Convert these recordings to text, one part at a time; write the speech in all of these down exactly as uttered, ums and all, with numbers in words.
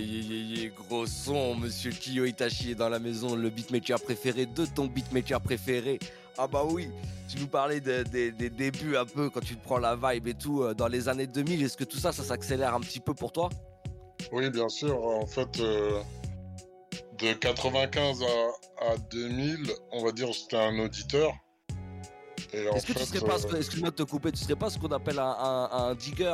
Yeah, yeah, yeah, gros son, monsieur Kiyo Itachi est dans la maison, le beatmaker préféré de ton beatmaker préféré. Ah bah oui, tu nous parlais de, de, des débuts un peu, quand tu te prends la vibe et tout, euh, dans les années deux mille, est-ce que tout ça, ça s'accélère un petit peu pour toi? Oui, bien sûr. En fait, euh, de quatre-vingt-quinze à, à deux mille, on va dire, j'étais un auditeur. Et en Est-ce que tu fait, serais pas, euh, excuse-moi de te couper, tu serais pas ce qu'on appelle un, un, un digger?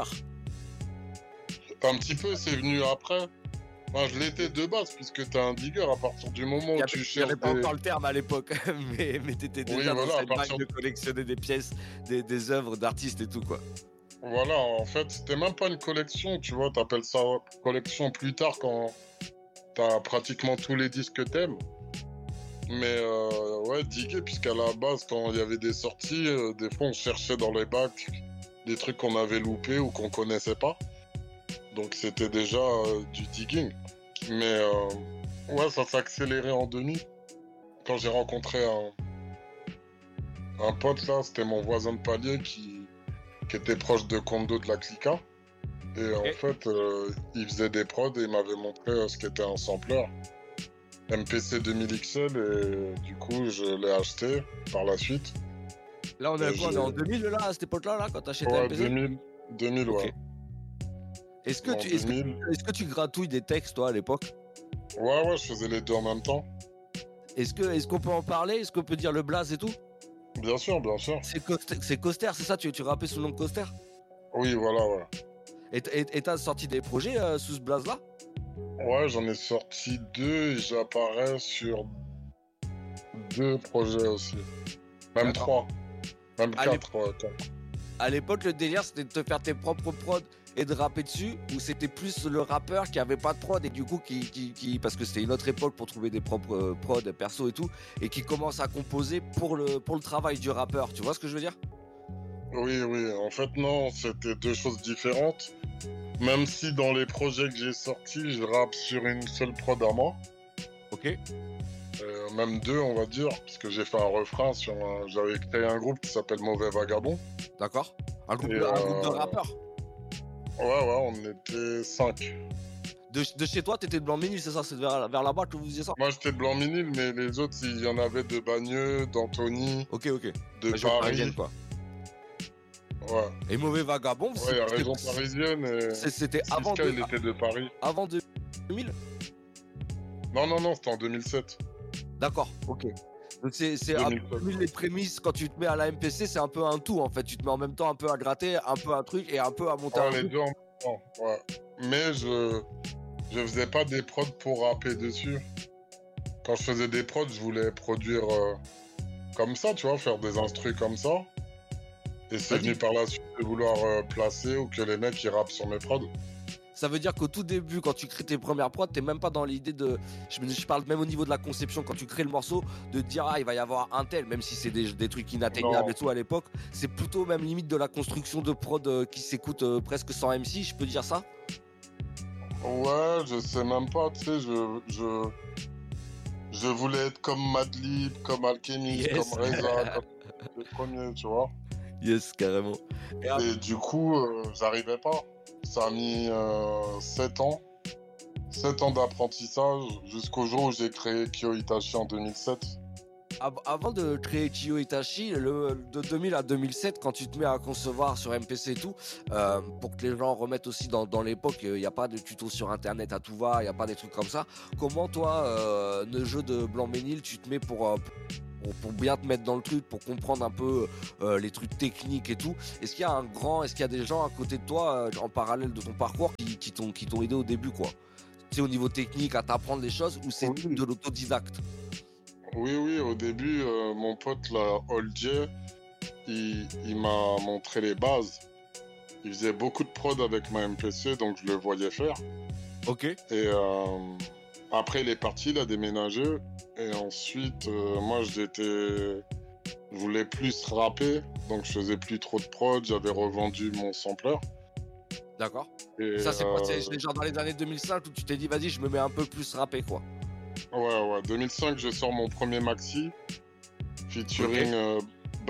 un petit peu, c'est venu après. Enfin, je l'étais de base, puisque t'es un digger à partir du moment Il où n'y tu avait, cherches pas des... encore le terme à l'époque, mais, mais t'étais Oui, déjà dans voilà, à cette partir vague de collectionner des pièces, des, des œuvres d'artistes et tout, quoi. Voilà, en fait, c'était même pas une collection, tu vois, t'appelles ça collection plus tard quand t'as pratiquement tous les disques que t'aimes. Mais euh, ouais, diguer, puisqu'à la base, quand il y avait des sorties, euh, des fois on cherchait dans les bacs des trucs qu'on avait loupés ou qu'on connaissait pas. Donc c'était déjà euh, du digging. Mais euh, ouais, ça s'est accéléré en demi. Quand j'ai rencontré un, un pote là, c'était mon voisin de palier qui, qui était proche de Kondo de la Clica. Et Ok. en fait, euh, il faisait des prods et il m'avait montré euh, ce qu'était un sampler. M P C deux mille X L et du coup, je l'ai acheté par la suite. Là, on est Et à quoi? On est j'ai... en deux mille, là, à cette époque-là, là, quand t'achètes un Ouais, M P C? deux mille, deux mille, Ok. ouais. Est-ce que En tu, est-ce que, deux mille. est-ce que tu gratouilles des textes, toi, à l'époque? Ouais, ouais, je faisais les deux en même temps. Est-ce que, est-ce qu'on peut en parler? Est-ce qu'on peut dire le blaze et tout? Bien sûr, bien sûr. C'est Coster, c'est Coster, c'est ça? Tu, tu rappelles sous le nom de Coster? Oui, voilà, ouais. Et, t- et, et t'as sorti des projets euh, sous ce blaze-là? Ouais, j'en ai sorti deux et j'apparais sur deux projets aussi. Même D'accord. trois. Même À l'ép- quatre, ouais, quatre. à l'époque, le délire, c'était de te faire tes propres prods et de rapper dessus, ou c'était plus le rappeur qui avait pas de prod et du coup qui, qui, qui parce que c'était une autre époque pour trouver des propres euh, prods perso et tout, et qui commence à composer pour le, pour le travail du rappeur. Tu vois ce que je veux dire? Oui, oui. En fait, non, c'était deux choses différentes. Même si dans les projets que j'ai sortis, je rappe sur une seule prod à moi. Ok. Euh, même deux, on va dire, parce que j'ai fait un refrain sur un... J'avais créé un groupe qui s'appelle Mauvais Vagabond. D'accord. Un groupe, Et de, un groupe de euh... rappeurs. ouais, ouais, on était cinq. De, de chez toi, t'étais de Blanc-Ménil, c'est ça? C'est vers, vers là-bas que vous faisiez ça? Moi, j'étais de Blanc-Ménil, mais les autres, il y en avait de Bagneux, d'Antony, Ok, ok. de Région parisienne, Paris. quoi. Ouais. Et Mauvais Vagabond, Ouais, la c'était région parisienne. Et... c'est- c'était avant, Siska, de, il était de Paris. avant deux mille? Non, non, non, c'était en deux mille sept. D'accord, ok. Donc c'est c'est un deux mille sept. peu les prémices quand tu te mets à la M P C, c'est un peu un tout en fait. Tu te mets en même temps un peu à gratter, un peu un truc et un peu à monter un Ouais, les truc. deux en même temps, ouais. Mais je... je faisais pas des prods pour rapper dessus. Quand je faisais des prods, je voulais produire euh, comme ça, tu vois, faire des instrus comme ça. Et c'est Vas-y. venu par la suite de vouloir euh, placer ou que les mecs ils rappent sur mes prods. Ça veut dire qu'au tout début, quand tu crées tes premières prods, t'es même pas dans l'idée de. Je, me- je parle même au niveau de la conception, quand tu crées le morceau, de te dire ah il va y avoir un tel, même si c'est des, des trucs inatteignables Non. et tout à l'époque. C'est plutôt même limite de la construction de prod euh, qui s'écoute euh, presque sans M C, je peux dire ça? Ouais, je sais même pas, tu sais, je, je, je voulais être comme Madlib, comme Alchemist, Yes. comme Reza, comme les premiers, tu vois. Yes, carrément. Et après- Et du coup, euh, j'arrivais pas. Ça a mis euh, sept ans. sept ans d'apprentissage jusqu'au jour où j'ai créé Kyo Itachi en deux mille sept. Av- Avant de créer Kiyo Itachi, le, de deux mille à deux mille sept, quand tu te mets à concevoir sur M P C et tout, euh, pour que les gens remettent aussi dans, dans l'époque, il n'y a pas de tutos sur internet à tout va, il n'y a pas des trucs comme ça. Comment toi, euh, le jeu de Blanc-Ménil, tu te mets pour, euh, pour, pour bien te mettre dans le truc, pour comprendre un peu euh, les trucs techniques et tout? Est-ce qu'il y a un grand, est-ce qu'il y a des gens à côté de toi, euh, en parallèle de ton parcours, qui, qui t'ont qui t'ont aidé au début, quoi? Tu sais, au niveau technique, à t'apprendre les choses, ou c'est Oui. de l'autodidacte? Oui, oui, au début, euh, mon pote, là, Oldier, il, il m'a montré les bases. Il faisait beaucoup de prod avec ma M P C, donc je le voyais faire. Ok. Et euh, après, il est parti, il a déménagé. Et ensuite, euh, moi, j'étais... Je voulais plus rapper, donc je faisais plus trop de prod, j'avais revendu mon sampler. D'accord. Et Ça, c'est quoi? euh, C'est genre dans les années deux mille cinq où tu t'es dit, vas-y, je me mets un peu plus rappé, quoi. ouais, ouais, deux mille cinq, je sors mon premier maxi, featuring Ok. euh,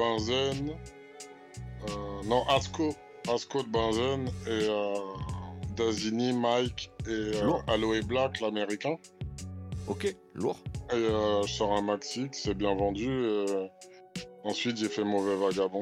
Benzen, euh, non, Asco, Asco de Benzen et euh, Dazini, Mike et euh, Lourd. Aloe Black, l'américain. Ok, lourd. Et euh, je sors un maxi qui s'est bien vendu. Et ensuite, j'ai fait Mauvais Vagabond.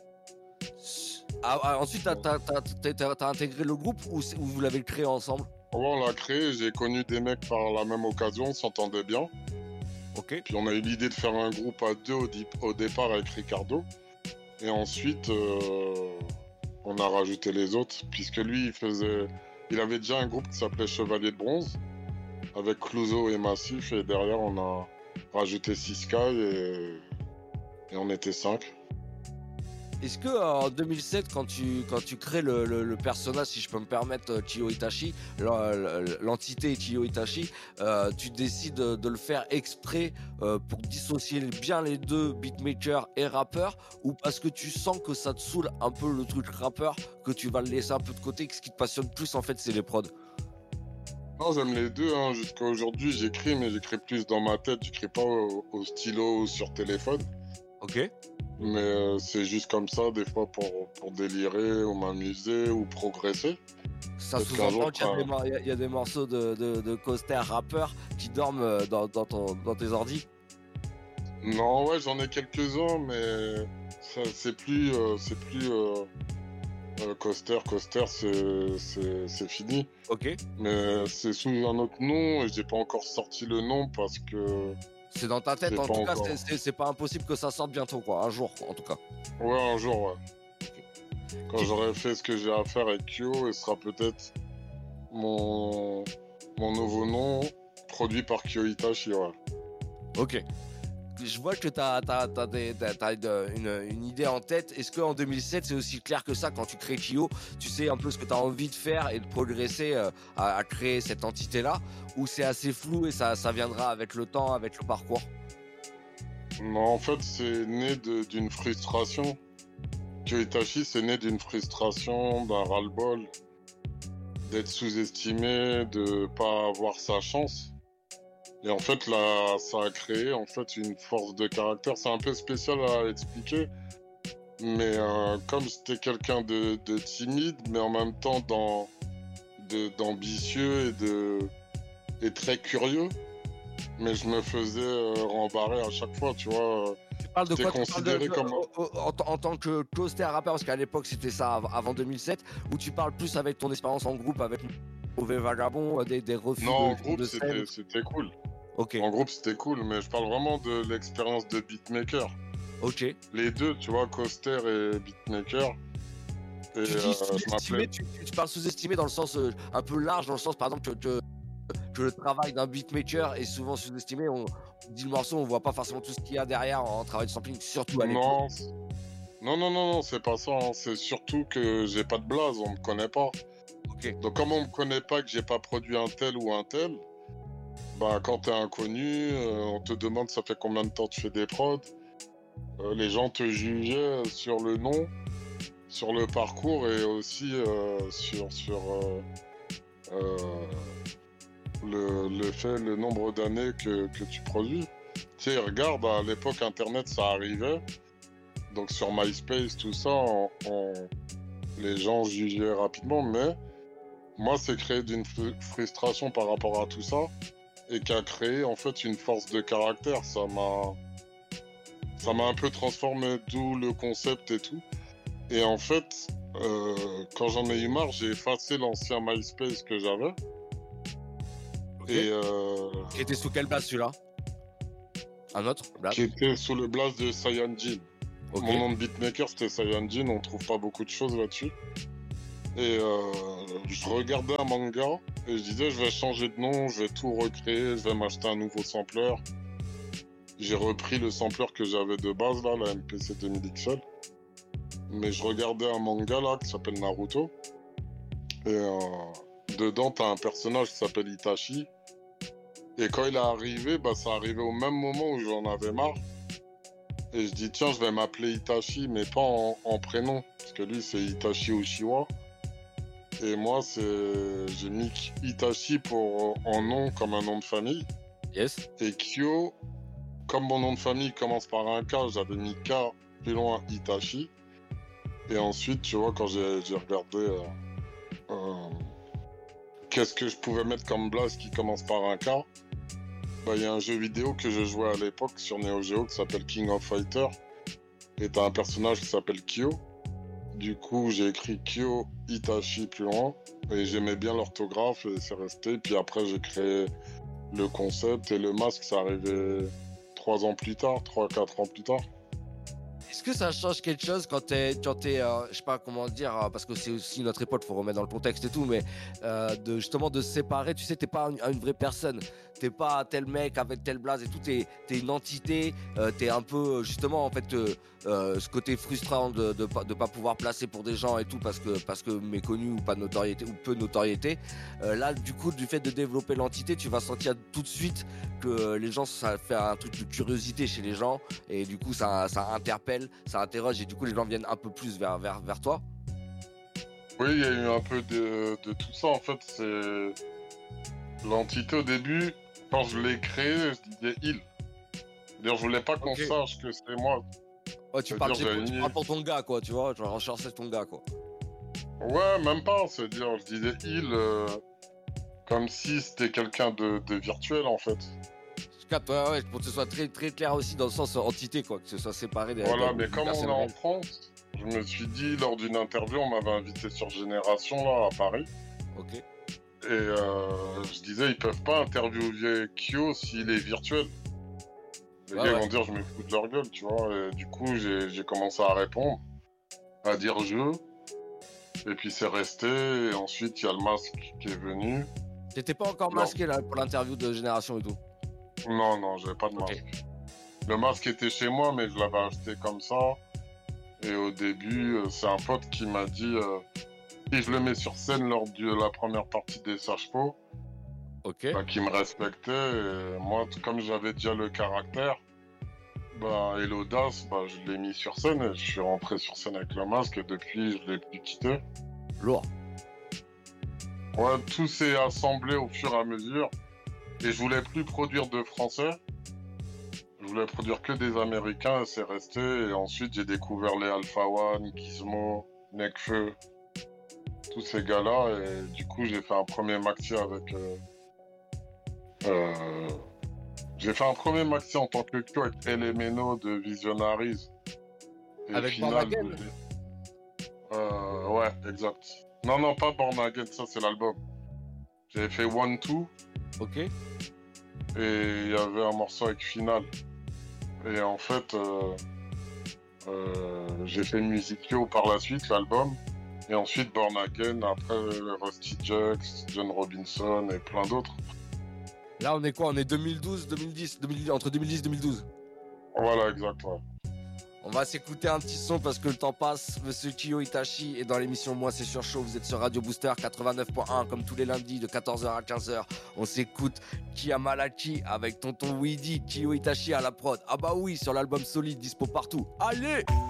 Ah, ah, ensuite, t'as, t'as, t'as, t'as, t'as- t'as intégré le groupe ou, c'est- ou vous l'avez créé ensemble? Ouais, on l'a créé, j'ai connu des mecs par la même occasion, on s'entendait bien. Ok. Puis on a eu l'idée de faire un groupe à deux au, di- au départ avec Ricardo. Et ensuite, euh, on a rajouté les autres, puisque lui, il faisait... Il avait déjà un groupe qui s'appelait Chevalier de Bronze, avec Clouseau et Massif, et derrière, on a rajouté Sisky et... et on était cinq. Est-ce que euh, en deux mille sept, quand tu, quand tu crées le, le- le personnage, si je peux me permettre, euh, Chiyo Itachi, l'en- l'entité Chiyo Itachi, euh, tu décides de, de le faire exprès euh, pour dissocier bien les deux, beatmaker et rappeur, ou parce que tu sens que ça te saoule un peu le truc rappeur, que tu vas le laisser un peu de côté, que ce qui te passionne plus en fait c'est les prods? Non, j'aime les deux, hein. Jusqu'à aujourd'hui, j'écris, mais j'écris plus dans ma tête, j'écris pas au, au stylo ou sur téléphone. Ok. Mais euh, c'est juste comme ça, des fois pour, pour délirer ou m'amuser ou progresser. Ça Peut-être qu'un sous-entend jour, qu'il y a, des, quand- mor- il y a- il y a des morceaux de, de, de Coster rappeurs qui dorment euh, dans, dans, ton- dans tes ordis. Non, ouais, j'en ai quelques-uns, mais ça, c'est plus, euh, c'est plus euh, euh, Coaster. Coaster, c'est, c'est, c'est fini. Ok. Mais c'est sous un autre nom et j'ai pas encore sorti le nom parce que C'est dans ta tête, c'est en pas tout cas, encore. c'est- c'est c'est pas impossible que ça sorte bientôt, quoi. Un jour, en tout cas. Ouais, un jour, ouais. Quand Qui- j'aurai fait ce que j'ai à faire avec Kyo, ce sera peut-être mon, mon nouveau nom produit par Kyo Itachi, ouais. Ok. Je vois que tu as, une, une idée en tête. Est-ce qu'en deux mille sept, c'est aussi clair que ça, quand tu crées Kyo, tu sais un peu ce que tu as envie de faire et de progresser euh, à, à créer cette entité-là? Ou c'est assez flou et ça, ça viendra avec le temps, avec le parcours? Non, en fait, c'est né de- d'une frustration. Kyo Itachi, c'est né d'une frustration, d'un ras-le-bol, d'être sous-estimé, de pas avoir sa chance. Et en fait, là, ça a créé en fait une force de caractère. C'est un peu spécial à expliquer, mais euh, comme j'étais quelqu'un de, de timide, mais en même temps dans, de- d'ambitieux et, de, et très curieux, mais je me faisais euh, rembarrer à chaque fois, tu vois. Tu parles de J'étais quoi? Tu parles de, considéré de- comme... en, en- en tant que Coster rappeur, parce qu'à l'époque c'était ça av- avant deux mille sept, ou tu parles plus avec ton expérience en groupe avec Mauvais Vagabond, des, des refus Non, en de, groupe, de scène? c'était, c'était cool. Ok, En groupe, c'était cool, mais je parle vraiment de l'expérience de beatmaker. ok. Les deux, tu vois, Coaster et beatmaker. Et Tu euh, dis je sous-estimé, m'appelais... tu, tu- tu parles sous-estimé dans le sens euh, un peu large, dans le sens par exemple que, que, que le travail d'un beatmaker est souvent sous-estimé. On, on dit le morceau, on voit pas forcément tout ce qu'il y a derrière en travail de sampling, surtout à l'époque. Non, c'est- non, non, non, non, c'est pas ça, hein. C'est surtout que j'ai pas de blase, on me connaît pas. Ok, Donc, comme on me connaît pas, que j'ai pas produit un tel ou un tel, bah, quand t'es inconnu, euh, on te demande ça fait combien de temps tu fais des prods. Euh, les gens te jugeaient sur le nom, sur le parcours et aussi euh, sur, sur euh, euh, le, le fait, le nombre d'années que, que tu produis. Tu sais, regarde, à l'époque, Internet, ça arrivait. Donc sur MySpace, tout ça, on- on- les gens jugeaient rapidement. Mais moi, c'est créé d'une fru- frustration par rapport à tout ça et qui a créé en fait une force de caractère. Ça m'a, ça m'a un peu transformé, d'où le concept et tout. Et en fait, euh, quand j'en ai eu marre, j'ai effacé l'ancien MySpace que j'avais. ok. Et euh, Qui était sous quelle base celui-là? Un autre blague? qui était sous le blast de Cyanjin. Ok. Mon nom de beatmaker, c'était Cyanjin, on trouve pas beaucoup de choses là-dessus. Et euh, je regardais un manga et je disais, je vais changer de nom, je vais tout recréer, je vais m'acheter un nouveau sampler. J'ai repris le sampler que j'avais de base, là, la M P C deux mille X L. Mais je regardais un manga, là, qui s'appelle Naruto. Et euh, dedans, t'as un personnage qui s'appelle Itachi. Et quand il est arrivé, bah, ça arrivait au même moment où j'en avais marre. Et je dis, tiens, je vais m'appeler Itachi, mais pas en, en prénom. Parce que lui, c'est Itachi Uchiwa. Et moi, c'est j'ai mis Itachi pour, en nom comme un nom de famille. Yes. Et Kyo, comme mon nom de famille commence par un K, j'avais mis K plus loin Itachi. Et ensuite, tu vois, quand j'ai j'ai regardé euh, euh, qu'est-ce que je pouvais mettre comme blase qui commence par un K? Bah, il y a un jeu vidéo que je jouais à l'époque sur Neo Geo qui s'appelle King of Fighter. Et t'as un personnage qui s'appelle Kyo. Du coup, j'ai écrit Kyo Itachi plus loin. Et j'aimais bien l'orthographe et c'est resté. Puis après, j'ai créé le concept et le masque, ça arrivait trois ans plus tard, trois, quatre ans plus tard. Est-ce que ça change quelque chose quand t'es, quand t'es euh, je sais pas comment dire, euh, parce que c'est aussi notre époque, faut remettre dans le contexte et tout, mais euh, de, justement de se séparer, tu sais, t'es pas une, une vraie personne, t'es pas tel mec avec tel blaze et tout, t'es, t'es une entité, euh, t'es un peu, justement, en fait, euh, euh, ce côté frustrant de, de, de, de pas pouvoir placer pour des gens et tout, parce que, parce que méconnu ou pas de notoriété, ou peu de notoriété. Euh, là, du coup, du fait de développer l'entité, tu vas sentir tout de suite que les gens, ça fait un truc de curiosité chez les gens, et du coup, ça, ça interpelle, ça interroge, et du coup, les gens viennent un peu plus vers, vers, vers toi. Oui, il y a eu un peu de, de tout ça, en fait. C'est l'entité au début, quand je l'ai créé, je disais il. C'est-à-dire, je voulais pas qu'on Ok. sache que c'est moi. Ouais, tu C'est-à-dire, parles, tu j'avais tu mis- parles pour ton gars, quoi, tu vois, genre rechercher ton gars, quoi. Ouais, même pas. C'est-à-dire, je disais il euh, comme si c'était quelqu'un de, de virtuel, en fait. Je capte, ouais, ouais, pour que ce soit très, très clair aussi dans le sens entité, quoi, que ce soit séparé des, Voilà, des, mais des comme on personnes est en réelles. France, je me suis dit, lors d'une interview, on m'avait invité sur Génération, là, à Paris. Ok. Et euh, je disais, ils peuvent pas interviewer Kyo s'il est virtuel. Les Ouais, gars ils ouais. vont dire, je me fous de leur gueule, tu vois. Et du coup, j'ai j'ai commencé à répondre, à dire je. Et puis c'est resté. Et ensuite, il y a le masque qui est venu. T'étais pas encore Non, masqué là pour l'interview de Génération et tout. non, non, j'avais pas de Ok. masque. Le masque était chez moi, mais je l'avais acheté comme ça. Et au début, euh, c'est un pote qui m'a dit, euh, si je le mets sur scène lors de la première partie des Sages-Po, Ok. bah, qui me respectait. Et moi, t- comme j'avais déjà le caractère, bah, et l'audace, bah, je l'ai mis sur scène et je suis rentré sur scène avec le masque et depuis, je l'ai plus quitté. Lourd. Ouais, tout s'est assemblé au fur et à mesure et je voulais plus produire de français. Je voulais produire que des américains et c'est resté. Et ensuite, j'ai découvert les Alpha One, Gizmo, Nekfeu, tous ces gars-là. Et du coup, j'ai fait un premier maxi avec. Euh, euh, j'ai fait un premier maxi en tant que Q avec Elemeno de Visionaries et Avec Born Final de. Again. Euh, ouais, exact. Non, non, pas Born Again, ça c'est l'album. J'avais fait One Two Ok. et il y avait un morceau avec Final. Et en fait, euh, euh, j'ai fait Musicio par la suite, l'album. Et ensuite Born Again, après Rusty Jux, John Robinson et plein d'autres. Là, on est quoi? On est deux mille douze, deux mille dix, deux mille entre deux mille dix et deux mille douze. Voilà, exact, ouais. On va s'écouter un petit son parce que le temps passe. Monsieur Kyo Itachi est dans l'émission Moi c'est sur chaud. Vous êtes sur Radio Booster quatre-vingt-neuf point un comme tous les lundis de quatorze heures à quinze heures. On s'écoute Kia Malaki avec Tonton Weedy, Kyo Itachi à la prod. Ah bah oui, sur l'album Solide, dispo partout. Allez!